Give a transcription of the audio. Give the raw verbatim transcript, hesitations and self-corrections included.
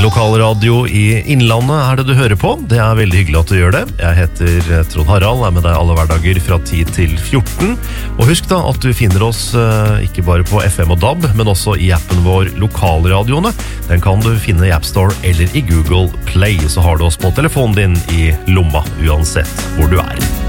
Lokalradio i Innlandet er det du hører på. Det er veldig hyggelig at du gjør det. Jeg heter Trond Harald, er med deg alle hverdager fra ti til fjorten. Og husk da at du finner oss ikke bare på F M og D A B, men også i appen vår Lokalradioene. Den kan du finne i App Store eller i Google Play, så har du oss på telefonen din i lomma, uansett hvor du er.